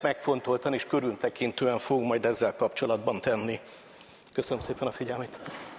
megfontoltan és körültekintően fogunk majd ezzel kapcsolatban tenni. Köszönöm szépen a figyelmet!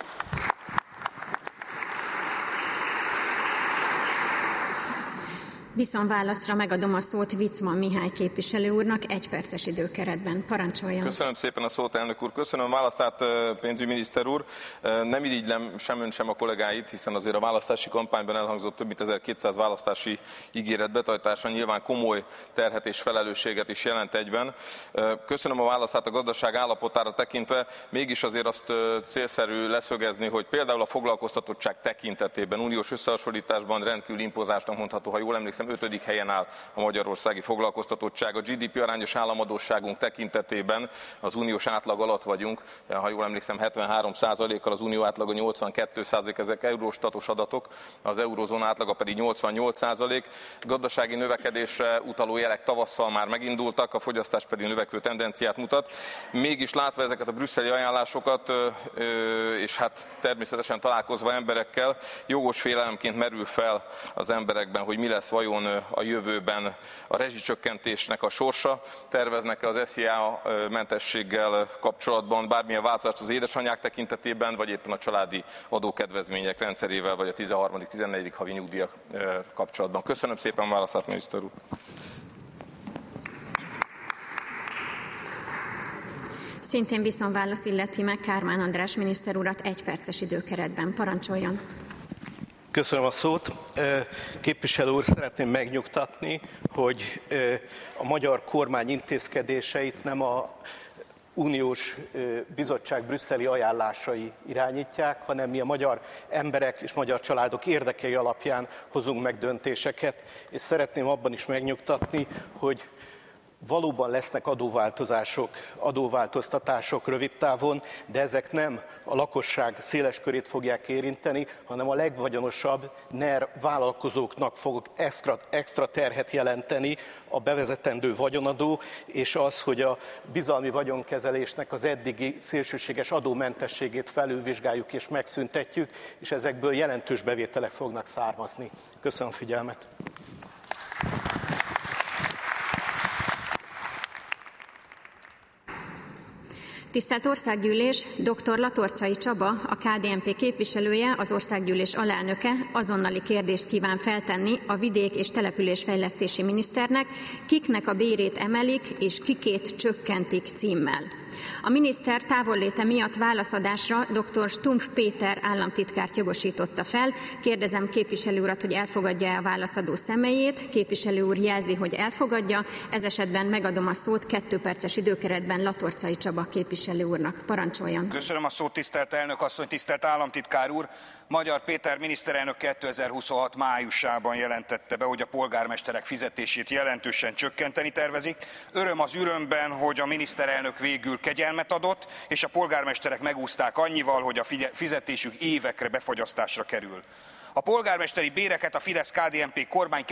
Viszonválaszra megadom a szót Viczman Mihály képviselő úrnak 1 perces időkeretben. Parancsoljon. Köszönöm szépen a szót, elnök úr. Köszönöm a válaszát, pénzügyminiszter úr. Nem irigylem sem ön, sem a kollégáit, hiszen azért a választási kampányban elhangzott több mint 1200 választási ígéret betartása nyilván komoly terhet és felelősséget is jelent egyben. Köszönöm a válaszát a gazdaság állapotára tekintve, mégis azért azt célszerű leszögezni, hogy például a foglalkoztatottság tekintetében uniós összehasonlításban rendkívül impozánsnak mondható, ha jól emlékszem, 5. helyen áll a magyarországi foglalkoztatottság. A GDP arányos államadósságunk tekintetében az uniós átlag alatt vagyunk, ha jól emlékszem 73%-kal, az unió átlaga 82%, ezek eurostatos adatok, az eurozóna átlaga pedig 88%. Gazdasági növekedésre utaló jelek tavasszal már megindultak, a fogyasztás pedig növekvő tendenciát mutat. Mégis látva ezeket a brüsszeli ajánlásokat, és hát természetesen találkozva emberekkel, jogos félelemként merül fel az emberekben, hogy mi lesz vajon a jövőben a rezsicsökkentésnek a sorsa. Terveznek-e az SZIA mentességgel kapcsolatban bármilyen változást az édesanyák tekintetében, vagy éppen a családi adókedvezmények rendszerével, vagy a 13.-14. havi nyugdíjak kapcsolatban? Köszönöm szépen a válaszát, miniszter úr! Szintén viszonválasz illeti meg Kármán András miniszter urat 1 perces időkeretben. Parancsoljon! Köszönöm a szót. Képviselő úr, szeretném megnyugtatni, hogy a magyar kormány intézkedéseit nem a uniós bizottság brüsszeli ajánlásai irányítják, hanem mi a magyar emberek és magyar családok érdekei alapján hozunk meg döntéseket, és szeretném abban is megnyugtatni, hogy valóban lesznek adóváltoztatások rövid távon, de ezek nem a lakosság széles körét fogják érinteni, hanem a legvagyonosabb NER vállalkozóknak fog extra terhet jelenteni a bevezetendő vagyonadó, és az, hogy a bizalmi vagyonkezelésnek az eddigi szélsőséges adómentességét felülvizsgáljuk és megszüntetjük, és ezekből jelentős bevételek fognak származni. Köszönöm a figyelmet! Tisztelt Országgyűlés, dr. Latorczai Csaba, a KDNP képviselője, az Országgyűlés alelnöke azonnali kérdést kíván feltenni a vidék- és településfejlesztési miniszternek, kiknek a bérét emelik és kikét csökkentik címmel. A miniszter távolléte miatt válaszadásra dr. Stumpf Péter államtitkárt jogosította fel. Kérdezem képviselő urat, hogy elfogadja-e a válaszadó személyét. Képviselő úr jelzi, hogy elfogadja. Ez esetben megadom a szót 2 perces időkeretben Latorczai Csaba képviselő úrnak. Parancsoljon. Köszönöm a szót, tisztelt elnök asszony, tisztelt államtitkár úr. Magyar Péter miniszterelnök 2026 májusában jelentette be, hogy a polgármesterek fizetését jelentősen csökkenteni tervezik. Öröm az ürömben, hogy a miniszterelnök végül kegyelmet adott, és a polgármesterek megúszták annyival, hogy a fizetésük évekre befagyasztásra kerül. A polgármesteri béreket a Fidesz-KDNP kormány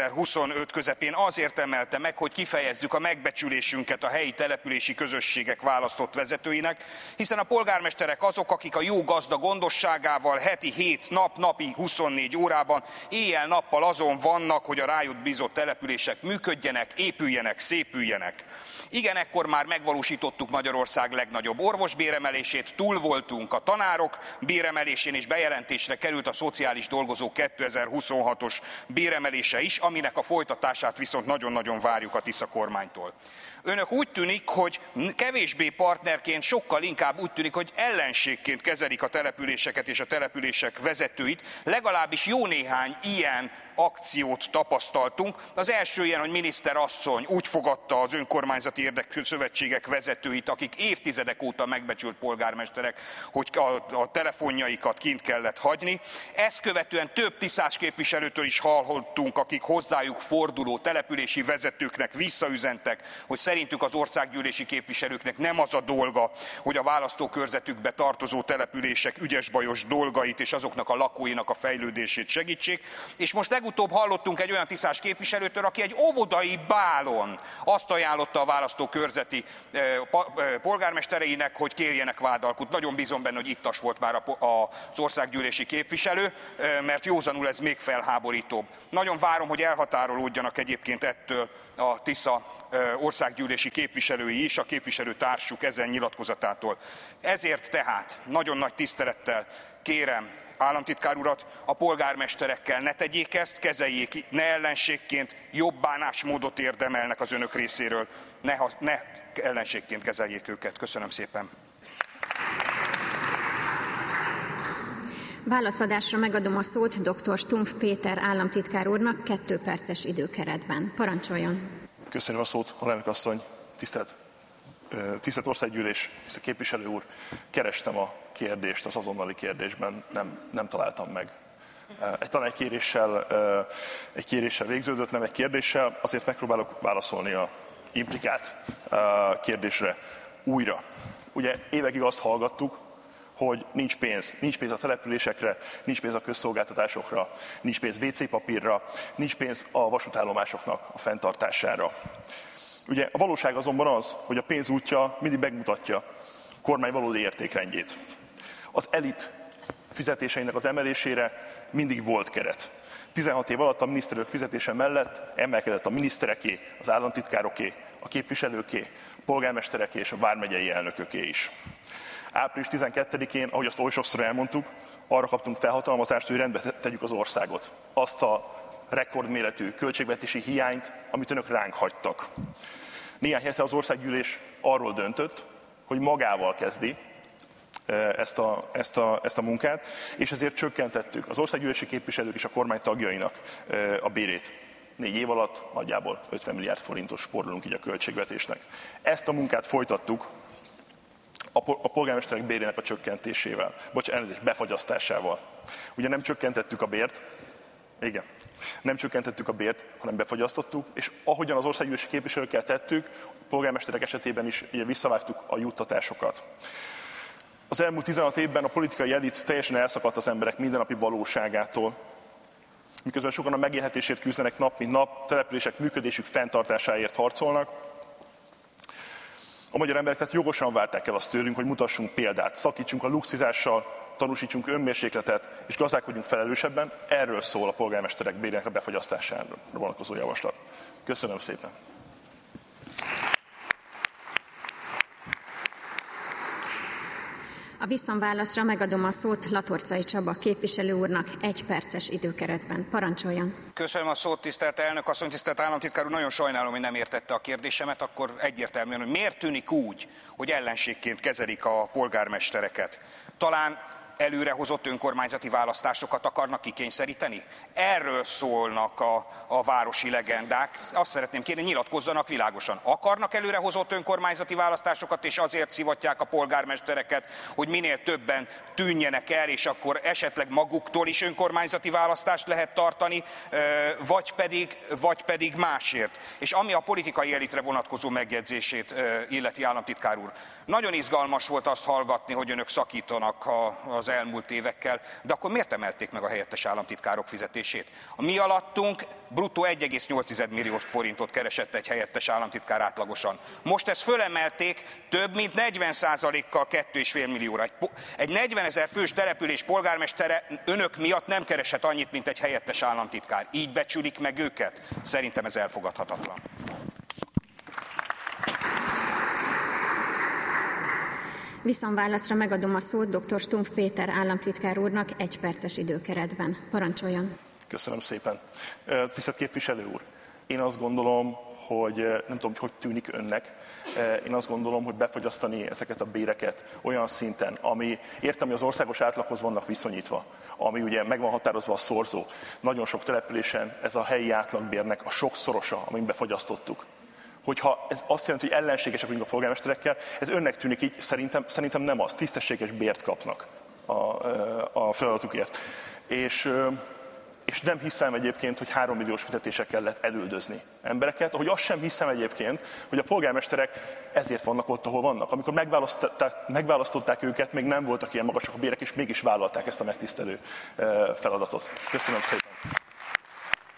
2025 közepén azért emelte meg, hogy kifejezzük a megbecsülésünket a helyi települési közösségek választott vezetőinek, hiszen a polgármesterek azok, akik a jó gazda gondosságával heti 7 nap, napi 24 órában, éjjel-nappal azon vannak, hogy a rájuk bízott települések működjenek, épüljenek, szépüljenek. Igen, ekkor már megvalósítottuk Magyarország legnagyobb orvosbéremelését, túl voltunk a tanárok béremelésén, és bejelentésre került a szociális dolgozók 2026-os béremelése is, aminek a folytatását viszont nagyon-nagyon várjuk a Tisza kormánytól. Önök úgy tűnik, hogy kevésbé partnerként, sokkal inkább úgy tűnik, hogy ellenségként kezelik a településeket és a települések vezetőit, legalábbis jó néhány ilyen akciót tapasztaltunk. Az első ilyen, hogy miniszter asszony úgy fogadta az önkormányzati érdekszövetségek vezetőit, akik évtizedek óta megbecsült polgármesterek, hogy a telefonjaikat kint kellett hagyni. Ezt követően több tisztás képviselőtől is hallottunk, akik hozzájuk forduló települési vezetőknek visszaüzentek, hogy szerintük az országgyűlési képviselőknek nem az a dolga, hogy a választókörzetükbe tartozó települések ügyes-bajos dolgait és azoknak a lakóinak a fejlődését segítsék. És most legutóbb Legutóbb hallottunk egy olyan tiszás képviselőtől, aki egy óvodai bálon azt ajánlotta a választókörzeti polgármestereinek, hogy kérjenek vádalkut. Nagyon bízom benne, hogy ittas volt már az országgyűlési képviselő, mert józanul ez még felháborítóbb. Nagyon várom, hogy elhatárolódjanak egyébként ettől a Tisza országgyűlési képviselői is, a képviselőtársuk ezen nyilatkozatától. Ezért tehát nagyon nagy tisztelettel kérem államtitkár urat, a polgármesterekkel ne tegyék ezt, kezeljék ne ellenségként, jobb bánásmódot érdemelnek az önök részéről, ne ellenségként kezeljék őket. Köszönöm szépen. Válaszadásra megadom a szót dr. Stumpf Péter államtitkár úrnak 2 perces időkeretben. Parancsoljon! Köszönöm a szót, alelnök asszony, tisztelt országgyűlés, tisztelt képviselő úr. Kerestem a kérdést az azonnali kérdésben, nem találtam meg. Talán egy kéréssel végződött, nem egy kérdéssel, azért megpróbálok válaszolni a implikált kérdésre újra. Ugye évekig azt hallgattuk, hogy nincs pénz a településekre, nincs pénz a közszolgáltatásokra, nincs pénz WC papírra, nincs pénz a vasútállomásoknak a fenntartására. Ugye a valóság azonban az, hogy a pénz útja mindig megmutatja a kormány valódi értékrendjét. Az elit fizetéseinek az emelésére mindig volt keret. 16 év alatt a miniszterek fizetése mellett emelkedett a minisztereké, az államtitkároké, a képviselőké, a polgármestereké és a vármegyei elnököké is. Április 12-én, ahogy azt oly sokszor elmondtuk, arra kaptunk felhatalmazást, hogy rendbe tegyük az országot. Azt a rekordméretű költségvetési hiányt, amit önök ránk hagytak. Néhány hete az országgyűlés arról döntött, hogy magával kezdi ezt a munkát, és ezért csökkentettük az országgyűlési képviselők és a kormány tagjainak a bérét. 4 év alatt nagyjából 50 milliárd forintos spórolunk így a költségvetésnek. Ezt a munkát folytattuk a polgármesterek bérének a csökkentésével, befagyasztásával. Ugye nem csökkentettük a bért, nem csökkentettük a bért, hanem befagyasztottuk, és ahogyan az országgyűlési képviselőkkel tettük, a polgármesterek esetében is ugye visszavágtuk a juttatásokat. Az elmúlt 16 évben a politikai elit teljesen elszakadt az emberek mindennapi valóságától, miközben sokan a megélhetésért küzdenek nap mint nap, települések működésük fenntartásáért harcolnak. A magyar emberek tehát jogosan várták el azt tőlünk, hogy mutassunk példát, szakítsunk a luxizással, tanúsítsunk önmérsékletet és gazdálkodjunk felelősebben. Erről szól a polgármesterek bérének a befagyasztására vonatkozó javaslat. Köszönöm szépen! A visszonválaszra megadom a szót Latorcai Csaba képviselő úrnak 1 perces időkeretben. Parancsoljon! Köszönöm a szót, tisztelt elnök asszony, tisztelt államtitkár úr. Nagyon sajnálom, hogy nem értette a kérdésemet, akkor egyértelműen, hogy miért tűnik úgy, hogy ellenségként kezelik a polgármestereket. Talán előrehozott önkormányzati választásokat akarnak kikényszeríteni? Erről szólnak a városi legendák. Azt szeretném kérni, nyilatkozzanak világosan. Akarnak előrehozott önkormányzati választásokat, és azért szivatják a polgármestereket, hogy minél többen tűnjenek el, és akkor esetleg maguktól is önkormányzati választást lehet tartani, vagy pedig másért. És ami a politikai elitre vonatkozó megjegyzését illeti, államtitkár úr, nagyon izgalmas volt azt hallgatni, hogy önök szakítanak az elmúlt évekkel, de akkor miért emelték meg a helyettes államtitkárok fizetését? A mi alattunk bruttó 1,8 millió forintot keresett egy helyettes államtitkár átlagosan. Most ezt fölemelték több mint 40%-kal 2,5 millióra. Egy 40 000 fős település polgármestere önök miatt nem keresett annyit, mint egy helyettes államtitkár. Így becsülik meg őket? Szerintem ez elfogadhatatlan. Viszonválaszra megadom a szót dr. Stumpf Péter államtitkár úrnak 1 perces időkeretben. Parancsoljon! Köszönöm szépen. Tisztelt képviselő úr, én azt gondolom, hogy nem tudom, hogy tűnik önnek, én azt gondolom, hogy befagyasztani ezeket a béreket olyan szinten, ami értem, hogy az országos átlaghoz vannak viszonyítva, ami ugye meg van határozva a szorzó. Nagyon sok településen ez a helyi átlagbérnek a sokszorosa, amit befagyasztottuk. Hogyha ez azt jelenti, hogy ellenségesek vagyunk a polgármesterekkel, ez önnek tűnik így, szerintem nem az. Tisztességes bért kapnak a feladatukért. És nem hiszem egyébként, hogy 3 milliós fizetésekkel lehet elüldözni embereket, ahogy azt sem hiszem egyébként, hogy a polgármesterek ezért vannak ott, ahol vannak. Amikor megválasztották őket, még nem voltak ilyen magasak a bérek, és mégis vállalták ezt a megtisztelő feladatot. Köszönöm szépen!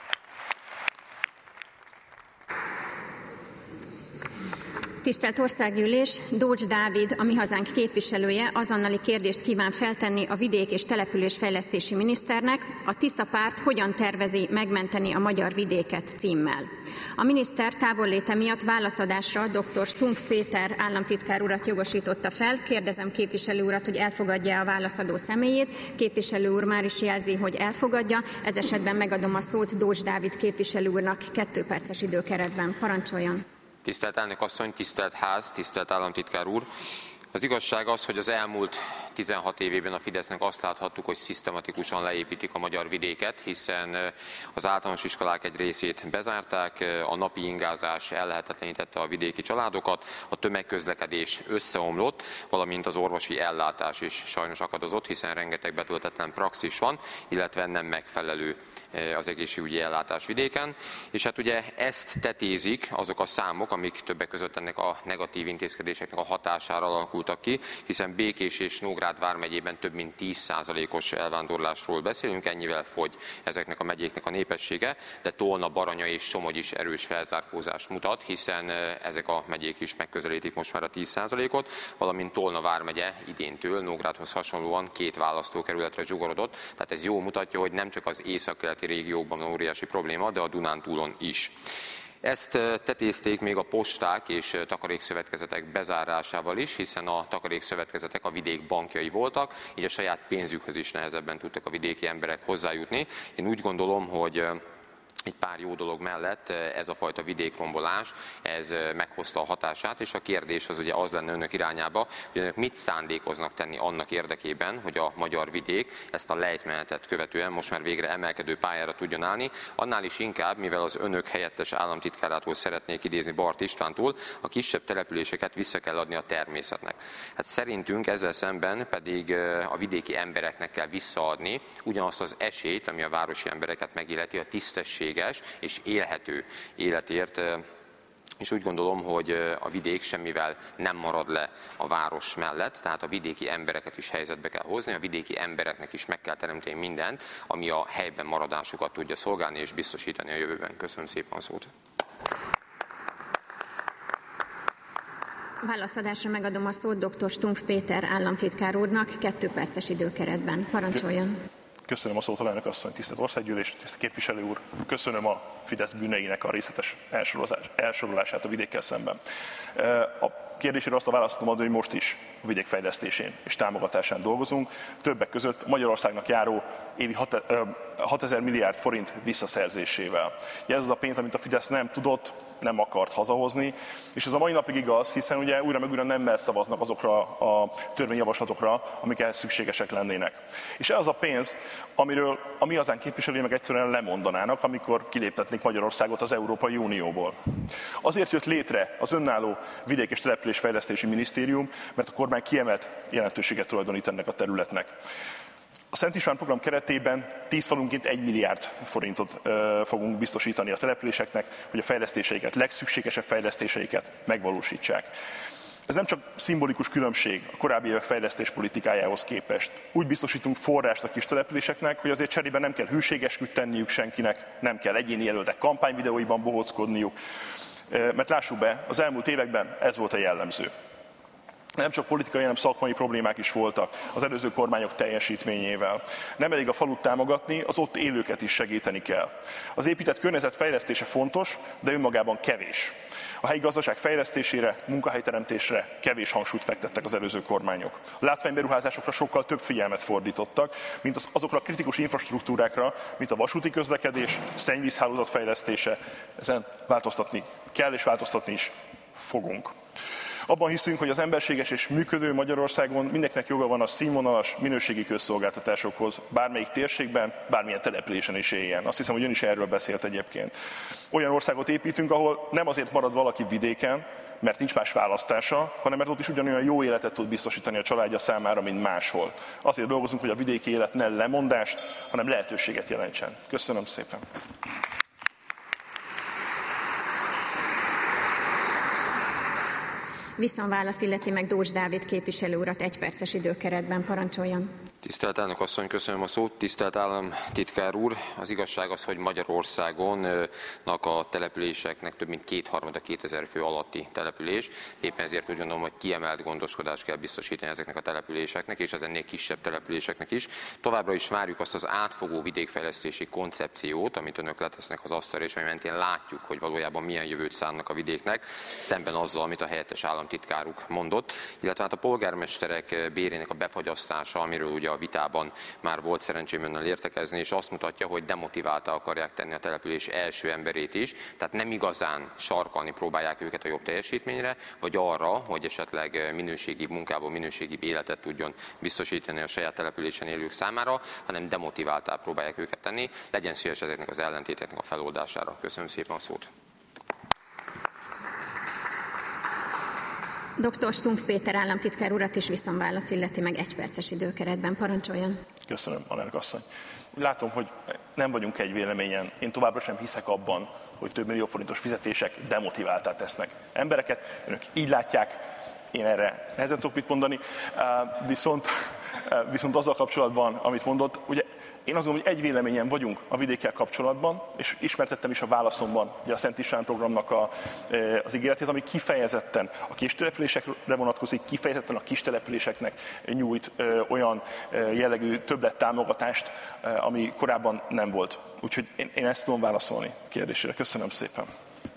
Tisztelt Országgyűlés, Dócs Dávid, a Mi Hazánk képviselője azonnali kérdést kíván feltenni a vidék- és településfejlesztési miniszternek, a Tisza párt hogyan tervezi megmenteni a magyar vidéket címmel. A miniszter távolléte miatt válaszadásra dr. Stumpf Péter államtitkár urat jogosította fel. Kérdezem képviselő urat, hogy elfogadja a válaszadó személyét. Képviselő úr már is jelzi, hogy elfogadja. Ez esetben megadom a szót Dócs Dávid képviselő úrnak 2 perces időkeretben. Parancsoljon! Tisztelt elnök asszony, tisztelt ház, tisztelt államtitkár úr! Az igazság az, hogy az elmúlt 16 évében a Fidesznek azt láthattuk, hogy szisztematikusan leépítik a magyar vidéket, hiszen az általános iskolák egy részét bezárták, a napi ingázás ellehetetlenítette a vidéki családokat, a tömegközlekedés összeomlott, valamint az orvosi ellátás is sajnos akadozott, hiszen rengeteg betöltetlen praxis van, illetve nem megfelelő az egészségügyi ellátás vidéken. És hát ugye ezt tetézik azok a számok, amik többek között ennek a negatív intézkedéseknek a hatására alakultak ki, hiszen Békés és Nógrád vármegyében több mint 10%-os elvándorlásról beszélünk, ennyivel fogy ezeknek a megyéknek a népessége, de Tolna, Baranya és Somogy is erős felzárkózást mutat, hiszen ezek a megyék is megközelítik most már a 10%-ot, valamint Tolna vármegye idéntől Nógrádhoz hasonlóan 2 választókerületre zsugorodott, tehát ez jól mutatja, hogy nem csak az északkeleti régiókban van óriási probléma, de a Dunántúlon is. Ezt tetézték még a posták és takarékszövetkezetek bezárásával is, hiszen a takarékszövetkezetek a vidék bankjai voltak, így a saját pénzükhöz is nehezebben tudtak a vidéki emberek hozzájutni. Én úgy gondolom, hogy egy pár jó dolog mellett ez a fajta vidékrombolás, ez meghozta a hatását, és a kérdés az ugye az lenne önök irányába, hogy önök mit szándékoznak tenni annak érdekében, hogy a magyar vidék ezt a lejtmenetet követően most már végre emelkedő pályára tudjon állni. Annál is inkább, mivel az önök helyettes államtitkárától szeretnék idézni Bart Istvántól, a kisebb településeket vissza kell adni a természetnek. Hát szerintünk ezzel szemben pedig a vidéki embereknek kell visszaadni ugyanazt az esélyt, ami a városi embereket megilleti, a tisztességes és élhető életért, és úgy gondolom, hogy a vidék semmivel nem marad le a város mellett, tehát a vidéki embereket is helyzetbe kell hozni, a vidéki embereknek is meg kell teremteni mindent, ami a helyben maradásukat tudja szolgálni és biztosítani a jövőben. Köszönöm szépen a szót. Válaszadásra megadom a szót dr. Stumpf Péter államtitkár úrnak 2 perces időkeretben. Parancsoljon! Köszönöm a szót, elnök asszony, tisztelt Országgyűlés, tisztelt képviselő úr. Köszönöm a Fidesz bűneinek a részletes elsorolását a vidékkel szemben. A kérdésére azt a választ tudom adni, hogy most is a vidék fejlesztésén és támogatásán dolgozunk. Többek között Magyarországnak járó évi 6000 milliárd forint visszaszerzésével. Ez az a pénz, amit a Fidesz nem tudott, nem akart hazahozni, és ez a mai napig igaz, hiszen ugye újra meg újra nemmel szavaznak azokra a törvényjavaslatokra, amik ehhez szükségesek lennének. És ez az a pénz, amiről a Mi Hazánk képviselői meg egyszerűen lemondanának, amikor kiléptetnék Magyarországot az Európai Unióból. Azért jött létre az önálló vidék- és településfejlesztési minisztérium, mert a kormány kiemelt jelentőséget tulajdonít ennek a területnek. A Szent István program keretében 10 falunként 1 milliárd forintot fogunk biztosítani a településeknek, hogy a fejlesztéseiket, legszükségesebb fejlesztéseiket megvalósítsák. Ez nem csak szimbolikus különbség a korábbi évek fejlesztéspolitikájához képest. Úgy biztosítunk forrást a kis településeknek, hogy azért cserében nem kell hűségesküt tenniük senkinek, nem kell egyéni jelöltek kampányvideóiban bohóckodniuk, mert lássuk be, az elmúlt években ez volt a jellemző. Nem csak politikai, hanem szakmai problémák is voltak az előző kormányok teljesítményével. Nem elég a falut támogatni, az ott élőket is segíteni kell. Az épített környezet fejlesztése fontos, de önmagában kevés. A helyi gazdaság fejlesztésére, munkahelyteremtésre kevés hangsúlyt fektettek az előző kormányok. A látványberuházásokra sokkal több figyelmet fordítottak, mint azokra a kritikus infrastruktúrákra, mint a vasúti közlekedés, szennyvízhálózat fejlesztése. Ezen változtatni kell és változtatni is fogunk. Abban hiszünk, hogy az emberséges és működő Magyarországon mindenkinek joga van a színvonalas, minőségi közszolgáltatásokhoz, bármelyik térségben, bármilyen településen is éljen. Azt hiszem, hogy ön is erről beszélt egyébként. Olyan országot építünk, ahol nem azért marad valaki vidéken, mert nincs más választása, hanem mert ott is ugyanolyan jó életet tud biztosítani a családja számára, mint máshol. Azért dolgozunk, hogy a vidéki élet ne lemondást, hanem lehetőséget jelentsen. Köszönöm szépen! Viszonválasz illeti meg Dócs Dávid képviselő urat 1 perces időkeretben. Parancsoljon. Tisztelt elnök asszony, köszönöm a szót. Tisztelt államtitkár úr, az igazság az, hogy Magyarországonnak a településeknek több mint kétharmada 2000 fő alatti település. Éppen ezért úgy gondolom, hogy kiemelt gondoskodást kell biztosítani ezeknek a településeknek, és az ennél kisebb településeknek is. Továbbra is várjuk azt az átfogó vidékfejlesztési koncepciót, amit önök letesznek az asztalra, és ami mentén látjuk, hogy valójában milyen jövőt szánnak a vidéknek, szemben azzal, amit a helyettes államtitkáruk mondott, illetve hát a polgármesterek bérének a befagyasztása, amiről ugye a vitában már volt szerencsém önnel értekezni, és azt mutatja, hogy demotiváltá akarják tenni a település első emberét is, tehát nem igazán sarkalni próbálják őket a jobb teljesítményre, vagy arra, hogy esetleg minőségi munkából minőségi életet tudjon biztosítani a saját településen élők számára, hanem demotiváltá próbálják őket tenni. Legyen szíves ezeknek az ellentéteknek a feloldására. Köszönöm szépen a szót. Dr. Stumpf Péter államtitkár urat is viszonválasz illeti meg 1 perces időkeretben. Parancsoljon. Köszönöm, alelnök asszony. Látom, hogy nem vagyunk egy véleményen. Én továbbra sem hiszek abban, hogy több millió forintos fizetések demotiváltá tesznek embereket. Önök így látják, én erre nehezen tudok mit mondani. Viszont azzal kapcsolatban, amit mondott, ugye én azt gondolom, hogy egy véleményen vagyunk a vidékkel kapcsolatban, és ismertettem is a válaszomban ugye a Szent István programnak az ígéretét, ami kifejezetten a kistelepülésekre vonatkozik, kifejezetten a kistelepüléseknek nyújt olyan jellegű többlettámogatást, ami korábban nem volt. Úgyhogy én ezt tudom válaszolni a kérdésére. Köszönöm szépen.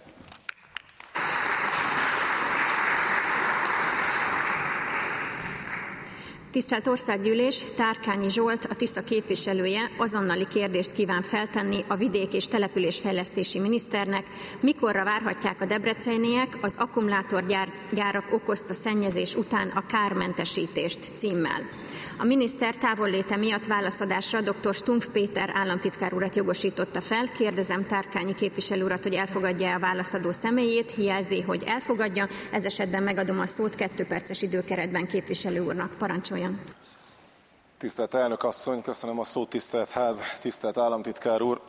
Tisztelt Országgyűlés, Tárkányi Zsolt, a Tisza képviselője azonnali kérdést kíván feltenni a vidék- és településfejlesztési miniszternek, mikorra várhatják a debreceniek az akkumulátorgyárak okozta szennyezés után a kármentesítést címmel. A miniszter távolléte miatt válaszadásra dr. Stumpf Péter államtitkár urat jogosította fel. Kérdezem Tárkányi képviselő urat, hogy elfogadja a válaszadó személyét, jelzi, hogy elfogadja. Ez esetben megadom a szót 2 perces időkeretben képviselő úrnak. Parancsoljon. Tisztelt elnök asszony, köszönöm a szót, tisztelt ház, tisztelt államtitkár úr.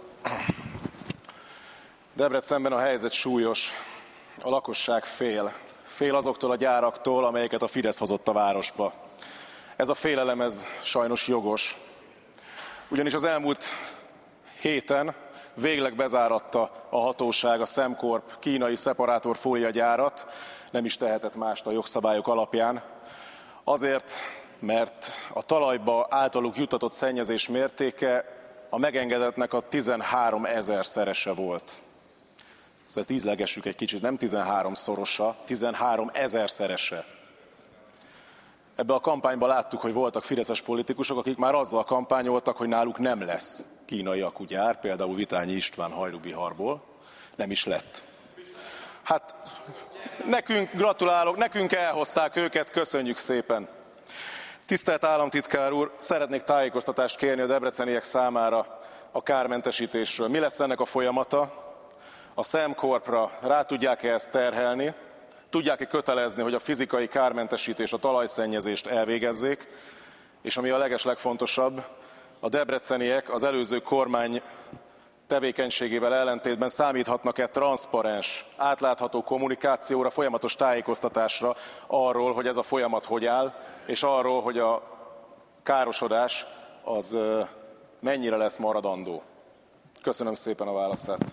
Debrecenben a helyzet súlyos. A lakosság fél azoktól a gyáraktól, amelyeket a Fidesz hozott a városba. Ez a félelem, ez sajnos jogos. Ugyanis az elmúlt héten végleg bezáratta a hatóság a Sembcorp kínai szeparátorfóliagyárat, nem is tehetett mást a jogszabályok alapján. Azért, mert a talajba általuk juttatott szennyezés mértéke a megengedettnek a 13 000-szerese volt. Szóval ezt ízlegessük egy kicsit, nem 13-szorosa, 13 000-szerese. Ebben a kampányban láttuk, hogy voltak fideszes politikusok, akik már azzal kampányoltak, hogy náluk nem lesz kínai akugyár, például Vitányi István Hajdú-Biharból. Nem is lett. Hát nekünk, gratulálok, nekünk elhozták őket, köszönjük szépen. Tisztelt államtitkár úr, szeretnék tájékoztatást kérni a debreceniek számára a kármentesítésről. Mi lesz ennek a folyamata? A Sembcorpra rá tudják-e ezt terhelni? Tudják-e kötelezni, hogy a fizikai kármentesítés, a talajszennyezést elvégezzék? És ami a legeslegfontosabb, a debreceniek az előző kormány tevékenységével ellentétben számíthatnak-e transzparens, átlátható kommunikációra, folyamatos tájékoztatásra arról, hogy ez a folyamat hogy áll, és arról, hogy a károsodás az mennyire lesz maradandó. Köszönöm szépen a válaszát.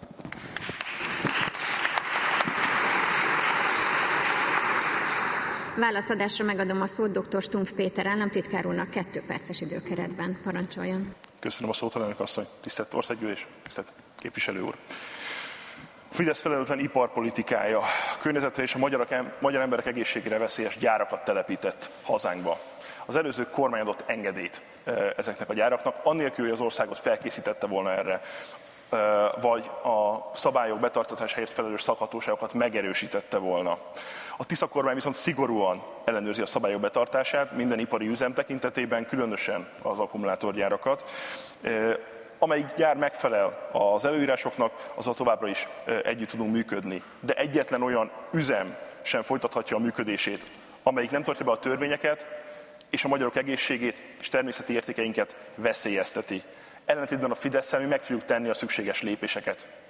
Válaszadásra megadom a szót dr. Stumpf Péter államtitkár úrnak 2 perces időkeretben. Parancsoljon. Köszönöm a szót, elnök asszony. Tisztelt Országgyűlés, tisztelt képviselő úr. A Fidesz felelőtlen iparpolitikája a környezetre és a magyar emberek egészségére veszélyes gyárakat telepített hazánkba. Az előző kormány adott engedélyt ezeknek a gyáraknak, annélkül, hogy az országot felkészítette volna erre, vagy a szabályok betartatásáért felelős szakhatóságokat megerősítette volna. A Tisza kormány viszont szigorúan ellenőrzi a szabályok betartását minden ipari üzem tekintetében, különösen az akkumulátorgyárakat. Amelyik gyár megfelel az előírásoknak, azzal továbbra is együtt tudunk működni. De egyetlen olyan üzem sem folytathatja a működését, amelyik nem tartja be a törvényeket, és a magyarok egészségét és természeti értékeinket veszélyezteti. Ellentétben a Fidesszel mi meg fogjuk tenni a szükséges lépéseket.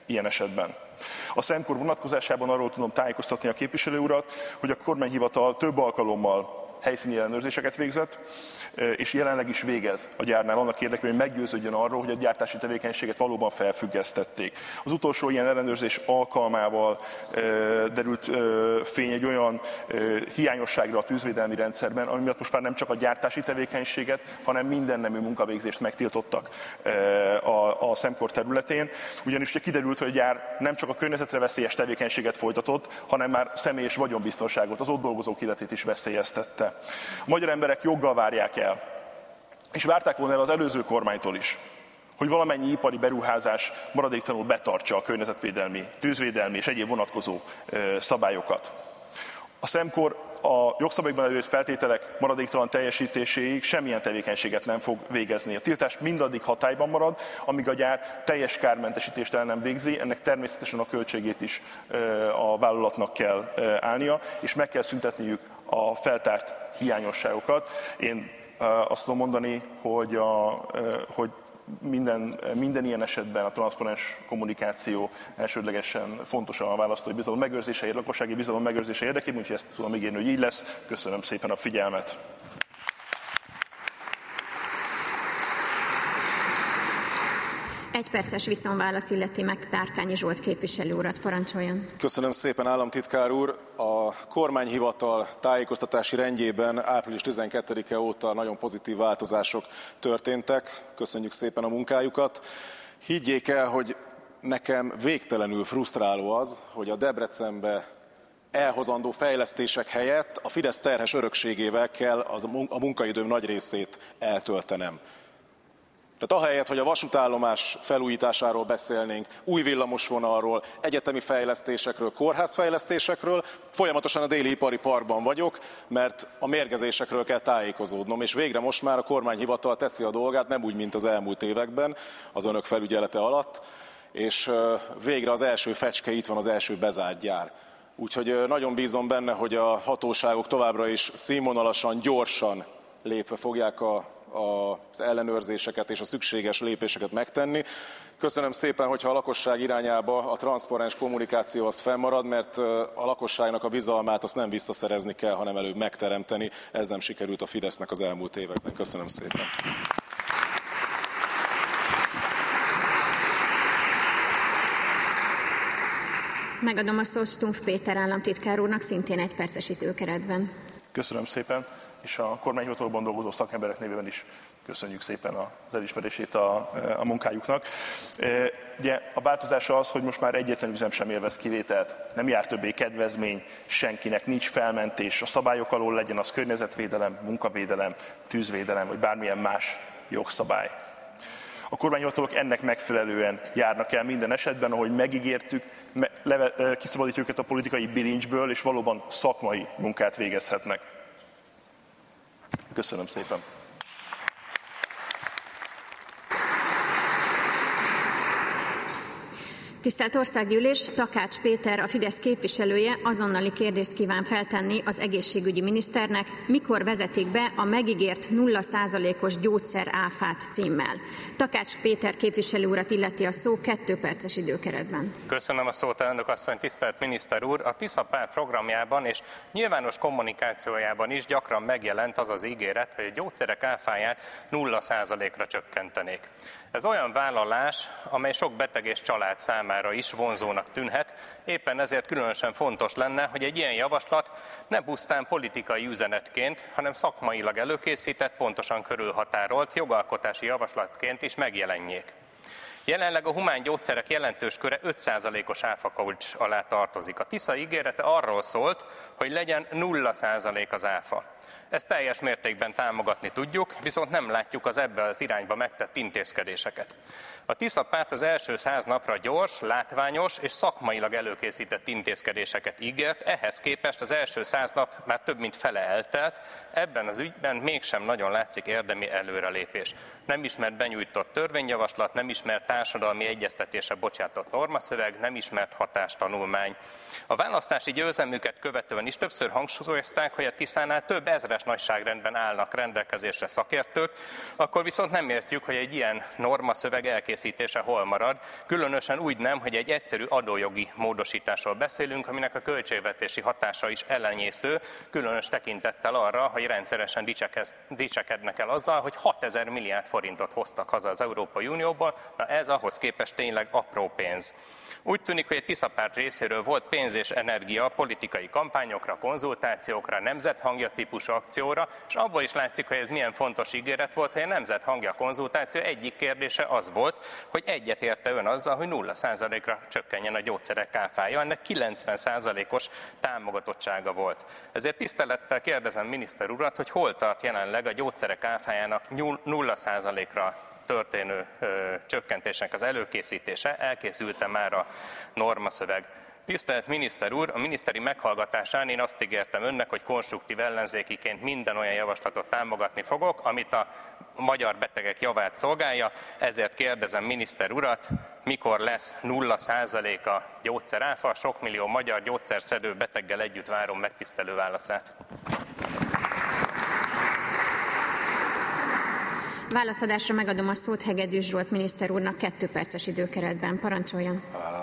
ilyen esetben. A Szemkor vonatkozásában arról tudom tájékoztatni a képviselő urat, hogy a kormányhivatal több alkalommal helyszíni ellenőrzéseket végzett, és jelenleg is végez a gyárnál annak érdekében, hogy meggyőződjön arról, hogy a gyártási tevékenységet valóban felfüggesztették. Az utolsó ilyen ellenőrzés alkalmával derült fény egy olyan hiányosságra a tűzvédelmi rendszerben, ami miatt most már nem csak a gyártási tevékenységet, hanem minden nemű munkavégzést megtiltottak a Szemkor területén. Ugyanis ugye kiderült, hogy a gyár nem csak a környezetre veszélyes tevékenységet folytatott, hanem már személy és vagyonbiztonságot, az ott dolgozók életét is veszélyeztette. A magyar emberek joggal várják el, és várták volna el az előző kormánytól is, hogy valamennyi ipari beruházás maradéktalanul betartsa a környezetvédelmi, tűzvédelmi és egyéb vonatkozó szabályokat. A Szemkor a jogszabályokban előírt feltételek maradéktalan teljesítéséig semmilyen tevékenységet nem fog végezni. A tiltás mindaddig hatályban marad, amíg a gyár teljes kármentesítést el nem végzi, ennek természetesen a költségét is a vállalatnak kell állnia, és meg kell szüntetniük a feltárt hiányosságokat. Én azt tudom mondani, hogy minden ilyen esetben a transzparens kommunikáció elsődlegesen fontos a választói bizalom megőrzése, a lakossági bizalom megőrzése érdekében, úgyhogy ezt tudom ígérni, hogy így lesz. Köszönöm szépen a figyelmet. Egy perces viszonválasz illeti meg Tárkányi Zsolt képviselő urat, parancsoljon. Köszönöm szépen, államtitkár úr. A kormányhivatal tájékoztatási rendjében április 12-e óta nagyon pozitív változások történtek. Köszönjük szépen a munkájukat. Higgyék el, hogy nekem végtelenül frusztráló az, hogy a Debrecenbe elhozandó fejlesztések helyett a Fidesz terhes örökségével kell a munkaidőm nagy részét eltöltenem. Tehát ahelyett, hogy a vasútállomás felújításáról beszélnénk, új villamosvonalról, egyetemi fejlesztésekről, kórházfejlesztésekről, folyamatosan a Déli Ipari Parkban vagyok, mert a mérgezésekről kell tájékozódnom, és végre most már a kormányhivatal teszi a dolgát, nem úgy, mint az elmúlt években, az önök felügyelete alatt, és végre az első fecske, itt van az első bezárt gyár. Úgyhogy nagyon bízom benne, hogy a hatóságok továbbra is színvonalasan, gyorsan lépve fogják az ellenőrzéseket és a szükséges lépéseket megtenni. Köszönöm szépen, hogyha a lakosság irányába a transzparens kommunikáció az fennmarad, mert a lakosságnak a bizalmát azt nem visszaszerezni kell, hanem előbb megteremteni. Ez nem sikerült a Fidesznek az elmúlt években. Köszönöm szépen. Megadom a szót Stumpf Péter államtitkár úrnak, szintén egy perces időkeretben. Köszönöm szépen, és a kormányhivatalban dolgozó szakemberek nevében is köszönjük szépen az elismerését a munkájuknak. Ugye a változás az, hogy most már egyetlen üzem sem élvez kivételt, nem jár többé kedvezmény senkinek, nincs felmentés a szabályok alól, legyen az környezetvédelem, munkavédelem, tűzvédelem, vagy bármilyen más jogszabály. A kormányhivatalok ennek megfelelően járnak el minden esetben, ahogy megígértük, kiszabadítjuk őket a politikai bilincsből, és valóban szakmai munkát végezhetnek. Köszönöm szépen! Tisztelt Országgyűlés, Takács Péter, a Fidesz képviselője azonnali kérdést kíván feltenni az egészségügyi miniszternek, mikor vezetik be a megígért 0%-os gyógyszer áfát címmel. Takács Péter képviselő urat illeti a szó 2 perces időkeretben. Köszönöm a szót, elnök asszony, tisztelt miniszter úr! A Tisza párt programjában és nyilvános kommunikációjában is gyakran megjelent az az ígéret, hogy a gyógyszerek áfáját 0%-ra csökkentenék. Ez olyan vállalás, amely sok beteg és család számára is vonzónak tűnhet, éppen ezért különösen fontos lenne, hogy egy ilyen javaslat ne pusztán politikai üzenetként, hanem szakmailag előkészített, pontosan körülhatárolt jogalkotási javaslatként is megjelenjék. Jelenleg a humán gyógyszerek jelentős köre 5%-os áfakulcs alá tartozik. A Tisza ígérete arról szólt, hogy legyen 0% az áfa. Ezt teljes mértékben támogatni tudjuk, viszont nem látjuk az ebbe az irányba megtett intézkedéseket. A Tisza párt az első 100 napra gyors, látványos és szakmailag előkészített intézkedéseket ígért, ehhez képest az első 100 nap már több mint fele eltelt, ebben az ügyben mégsem nagyon látszik érdemi előrelépés. Nem ismert benyújtott törvényjavaslat, nem ismert társadalmi egyeztetésre bocsátott normaszöveg, nem ismert hatástanulmány. A választási győzelmüket követően is többször hangsúlyozták, hogy a Tiszánál több ezres nagyságrendben állnak rendelkezésre szakértők, akkor viszont nem értjük, hogy egy ilyen normaszöveg elkészítése hol marad, különösen úgy nem, hogy egy egyszerű adójogi módosításról beszélünk, aminek a költségvetési hatása is ellenyésző, különös tekintettel arra, hogy rendszeresen dicsekednek el azzal, hogy 6000 milliárd forintot hoztak haza az Európai Unióból, na ez ahhoz képest tényleg apró pénz. Úgy tűnik, hogy a Tisza párt részéről volt pénz és energia politikai kampányokra, konzultációkra, nemzethangja típusú akcióra, és abból is látszik, hogy ez milyen fontos ígéret volt, hogy a nemzethangja konzultáció egyik kérdése az volt, hogy egyetérte ön azzal, hogy 0%-ra csökkenjen a gyógyszerek áfája, ennek 90%-os támogatottsága volt. Ezért tisztelettel kérdezem miniszter urat, hogy hol tart jelenleg a gyógyszerek áfájának 0%-ra történő csökkentésnek az előkészítése, elkészült-e már a normaszöveg. Tisztelt miniszter úr, a miniszteri meghallgatásán én azt ígértem önnek, hogy konstruktív ellenzékiként minden olyan javaslatot támogatni fogok, amit a magyar betegek javát szolgálja, ezért kérdezem miniszter urat, mikor lesz 0% a gyógyszeráfa, sok millió magyar gyógyszerszedő beteggel együtt várom megtisztelő válaszát. Válaszadásra megadom a szót Hegedűs Zsolt miniszter úrnak 2 perces időkeretben. Parancsoljon!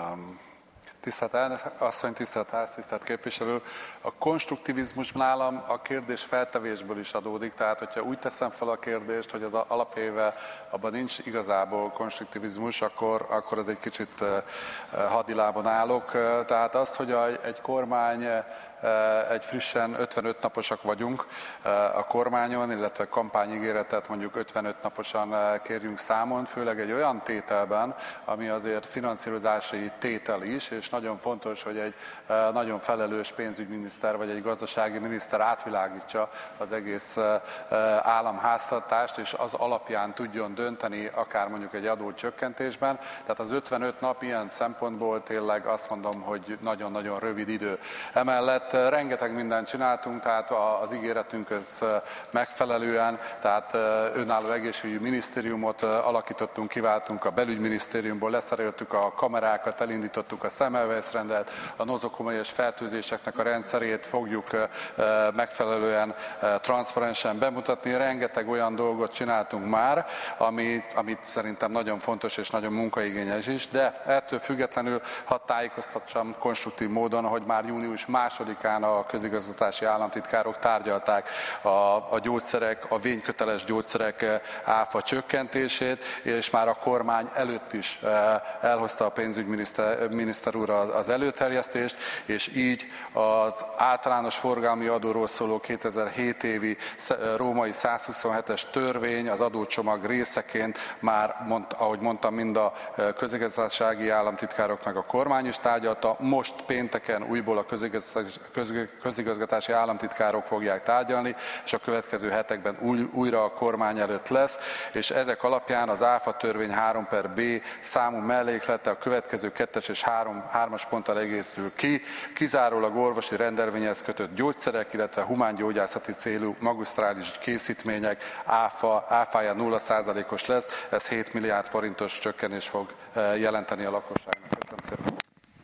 Tisztelt elnök asszony, tisztelt ház, tisztelt képviselő! A konstruktivizmus nálam a kérdés feltevésből is adódik, tehát hogyha úgy teszem fel a kérdést, hogy az alapvéve abban nincs igazából konstruktivizmus, akkor az egy kicsit hadilábon állok. Tehát az, hogy egy kormány egy frissen 55 naposak vagyunk a kormányon, illetve kampányígéretet mondjuk 55 naposan kérjünk számon, főleg egy olyan tételben, ami azért finanszírozási tétel is, és nagyon fontos, hogy egy nagyon felelős pénzügyminiszter vagy egy gazdasági miniszter átvilágítsa az egész államháztartást, és az alapján tudjon dönteni, akár mondjuk egy adócsökkentésben. Tehát az 55 nap ilyen szempontból tényleg azt mondom, hogy nagyon-nagyon rövid idő. Emellett rengeteg mindent csináltunk, tehát az ígéretünkhöz megfelelően, tehát önálló egészségügyi minisztériumot alakítottunk, kiváltunk a belügyminisztériumból, leszereltük a kamerákat, elindítottuk a szemmelweis-rendet, a nozokomiás fertőzéseknek a rendszerét fogjuk megfelelően transzparensen bemutatni. Rengeteg olyan dolgot csináltunk már, amit szerintem nagyon fontos és nagyon munkaigényes is, de ettől függetlenül hadd tájékoztassam konstruktív módon, hogy már június 2-án a közigazgatási államtitkárok tárgyalták a gyógyszerek, a vényköteles gyógyszerek áfa csökkentését, és már a kormány előtt is elhozta a pénzügyminiszter úr az előterjesztést, és így az általános forgalmi adóról szóló 2007 évi római 127-es törvény az adócsomag részeként már, ahogy mondtam, mind a közigazgatási államtitkárok meg a kormány is tárgyalta, most pénteken újból a közigazgatási államtitkárok fogják tárgyalni, és a következő hetekben újra a kormány előtt lesz, és ezek alapján az ÁFA törvény 3/B számú melléklete a következő 2-es és 3-as ponttal egészül ki, kizárólag orvosi rendelvényhez kötött gyógyszerek, illetve humángyógyászati célú magisztrális készítmények áfája 0%-os lesz, ez 7 milliárd forintos csökkenés fog jelenteni a lakosságnak. Köszönöm szépen.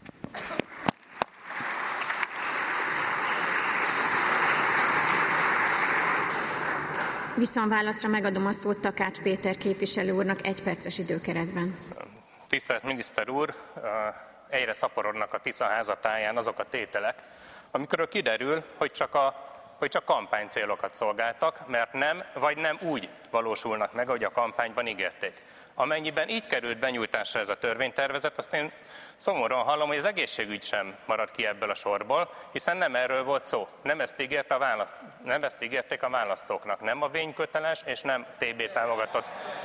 Viszonválaszra megadom a szót Takács Péter képviselő úrnak 1 perces időkeretben. Tisztelt miniszter úr, egyre szaporodnak a Tisza házatáján azok a tételek, amikor kiderül, hogy csak kampánycélokat szolgáltak, mert nem úgy valósulnak meg, ahogy a kampányban ígérték. Amennyiben így került benyújtásra ez a törvénytervezet, azt én szomorúan hallom, hogy az egészségügy sem marad ki ebből a sorból, hiszen nem erről volt szó. Nem ezt ígérték a választóknak, nem a vényköteles és nem TB támogatott.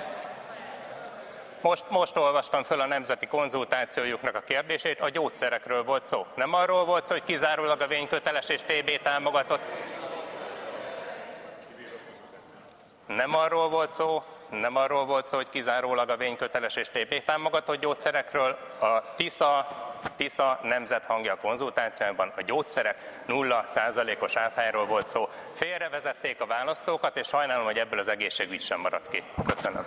Most olvastam föl a nemzeti konzultációjuknak a kérdését, a gyógyszerekről volt szó. Nem arról volt szó, hogy kizárólag a vényköteles és TB támogatott. Nem arról volt szó, hogy kizárólag a vényköteles és TB támogatott gyógyszerekről. A Tisza nemzethangja konzultációban a gyógyszerek 0%-os áfájáról volt szó. Félrevezették a választókat, és sajnálom, hogy ebből az egészségügy sem maradt ki. Köszönöm.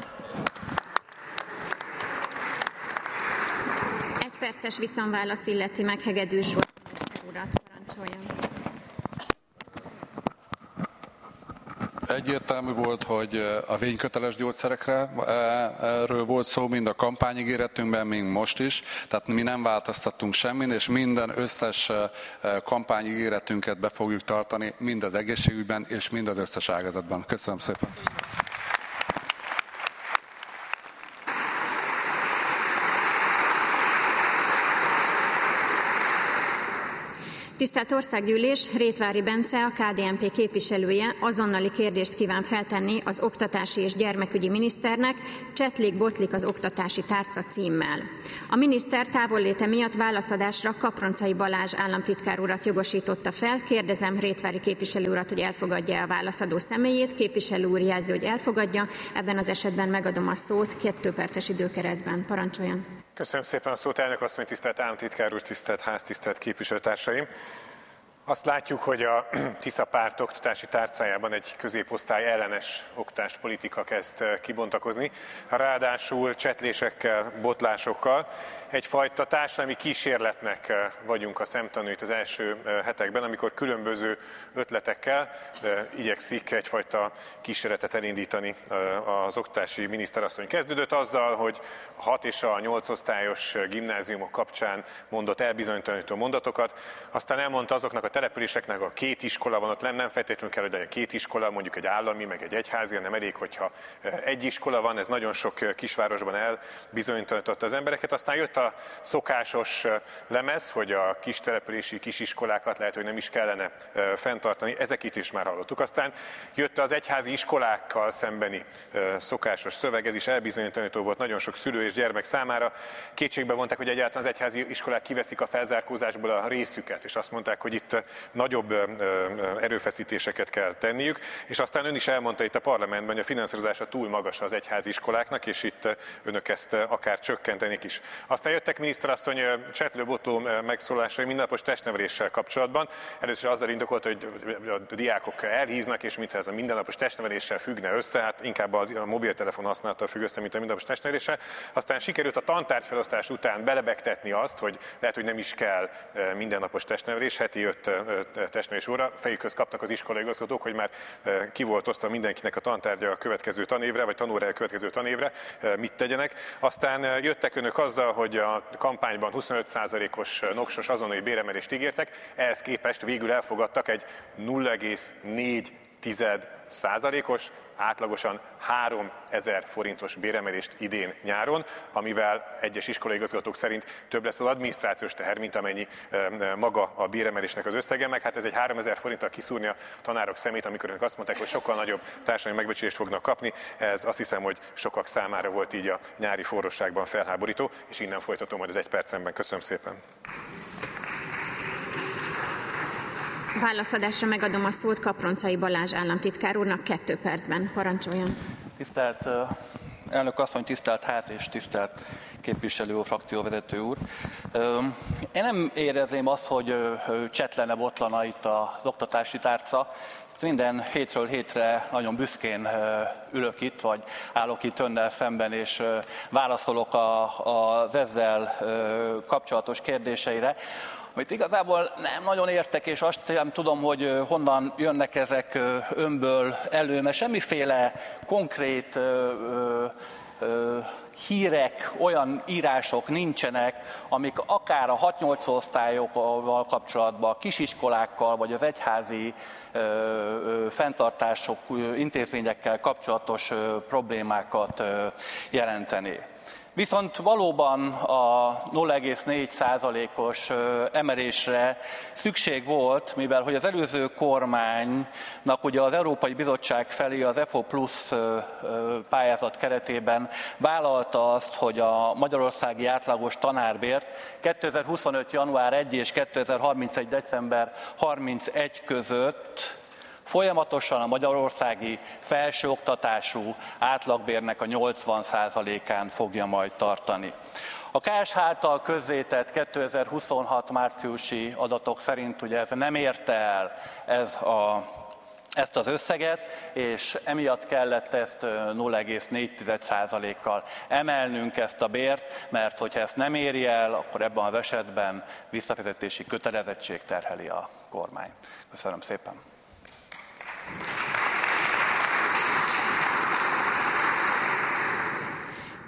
1 perces viszonválasz illeti meg Hegedűs Zsolt miniszter urat. Parancsoljon. Egyértelmű volt, hogy a vényköteles gyógyszerekről volt szó, mind a kampányígéretünkben, mind most is. Tehát mi nem változtattunk semmit, és minden összes kampányígéretünket be fogjuk tartani, mind az egészségügyben, és mind az összes ágazatban. Köszönöm szépen. Tisztelt Országgyűlés, Rétvári Bence, a KDNP képviselője azonnali kérdést kíván feltenni az oktatási és gyermekügyi miniszternek, Csetlik-Botlik az oktatási tárca címmel. A miniszter távolléte miatt válaszadásra Kaproncai Balázs államtitkár urat jogosította fel. Kérdezem Rétvári képviselő urat, hogy elfogadja a válaszadó személyét. Képviselő úr jelzi, hogy elfogadja. Ebben az esetben megadom a szót 2 perces időkeretben. Parancsoljon! Köszönöm szépen a szót, elnök asszony, tisztelt államtitkár úr, tisztelt ház, tisztelt képviselőtársaim! Azt látjuk, hogy a Tisza párt oktatási tárcájában egy középosztály ellenes oktatáspolitika kezd kibontakozni, ráadásul csetlésekkel, botlásokkal. Egyfajta társadalmi kísérletnek vagyunk a szemtanúit az első hetekben, amikor különböző ötletekkel igyekszik egyfajta kísérletet elindítani az oktatási miniszterasszony. Kezdődött azzal, hogy a 6 és a 8 osztályos gimnáziumok kapcsán mondott elbizonytalanító mondatokat, aztán elmondta azoknak a településeknek, a 2 iskola van ott, nem feltétlenül kell, hogy legyen 2 iskola, mondjuk egy állami, meg egy egyházi, hanem elég, hogyha egy iskola van, ez nagyon sok kisvárosban elbizonytalanította az embereket. Aztán jött a szokásos lemez, hogy a kis települési kisiskolákat lehet, hogy nem is kellene fenntartani, ezeket is már hallottuk. Aztán jött az egyházi iskolákkal szembeni szokásos szöveg, ez is elbizonytalanító volt nagyon sok szülő és gyermek számára. Kétségbe vonták, hogy egyáltalán az egyházi iskolák kiveszik a felzárkózásból a részüket, és azt mondták, hogy itt nagyobb erőfeszítéseket kell tenniük, és aztán ön is elmondta itt a parlamentben, hogy a finanszírozása túl magas az egyházi iskoláknak, és itt önök ezt akár csökkentenik is. Aztán jöttek miniszterasszony Csetlő-Botó megszólalásai mindennapos testneveléssel kapcsolatban. Először is azzal indokolt, hogy a diákok elhíznak, és mintha ez a mindennapos testneveléssel függne össze, hát inkább a mobiltelefon használattal függ össze, mint a mindennapos testneveléssel. Aztán sikerült a tantárgyfelosztás után belebegtetni azt, hogy lehet, hogy nem is kell mindennapos testnevelés, heti 5 testnevelés óra. Fejükhöz kaptak az iskolai igazgatók, hogy már ki volt osztva mindenkinek a tantárgya a következő tanévre, vagy tanórája a következő tanévre, mit tegyenek. Aztán jöttek önök azzal, hogy a kampányban 25%-os noksos azonnali béremelést ígértek, ehhez képest végül elfogadtak egy 0,4%-os, átlagosan 3000 forintos béremelést idén nyáron, amivel egyes iskolai igazgatók szerint több lesz az adminisztrációs teher, mint amennyi maga a béremelésnek az összege, meg hát ez egy 3000 forinttal kiszúrni a tanárok szemét, amikor ők azt mondták, hogy sokkal nagyobb társadalmi megbecsülést fognak kapni, ez azt hiszem, hogy sokak számára volt így a nyári forróságban felháborító, és innen folytatom majd az 1 percemben. Köszönöm szépen! Válaszadásra megadom a szót Kaproncai Balázs államtitkár úrnak 2 percben. Parancsoljon! Tisztelt elnök asszony, tisztelt ház és tisztelt képviselő úr, frakcióvezető úr! Én nem érezném azt, hogy csetlene, botlana itt az oktatási tárca. Minden hétről hétre nagyon büszkén ülök itt, vagy állok itt önnel szemben, és válaszolok az ezzel kapcsolatos kérdéseire, amit igazából nem nagyon értek, és azt nem tudom, hogy honnan jönnek ezek önből elő, mert semmiféle konkrét hírek, olyan írások nincsenek, amik akár a 6-8 osztályokkal kapcsolatban, a kisiskolákkal, vagy az egyházi fenntartások, intézményekkel kapcsolatos problémákat jelenteni. Viszont valóban a 0,4%-os emelésre szükség volt, mivel hogy az előző kormánynak ugye az Európai Bizottság felé az EFO Plus pályázat keretében vállalta azt, hogy a magyarországi átlagos tanárbért 2025. január 1 és 2031. december 31 között folyamatosan a magyarországi felsőoktatású átlagbérnek a 80%-án fogja majd tartani. A KSH által közzétett 2026 márciusi adatok szerint ugye ez nem érte el ezt az összeget, és emiatt kellett ezt 0,4%-kal emelnünk ezt a bért, mert hogyha ezt nem éri el, akkor ebben az esetben visszafizetési kötelezettség terheli a kormány. Köszönöm szépen!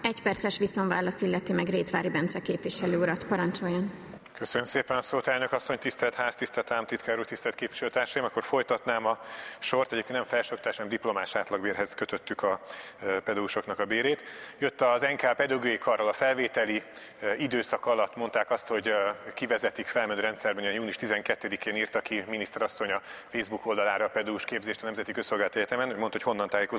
1 perces viszonválasz illeti meg Rétvári Bence képviselő urat. Parancsoljon! Köszönöm szépen a szót, elnök asszony, tisztelt ház, tisztelt államtitkár úr, tisztelt képviselőtársaim. Akkor folytatnám a sort, egyébként nem felsőoktatás, hanem diplomás átlagbérhez kötöttük a pedagógusoknak a bérét. Jött az NK pedagógiai karral a felvételi időszak alatt, mondták azt, hogy kivezetik felmenő rendszerben, a június 12-én írta ki miniszterasszony a Facebook oldalára a pedagógus képzést a Nemzeti Közszolgálati Egyetemen, mondta, hogy honnan tájékozódott.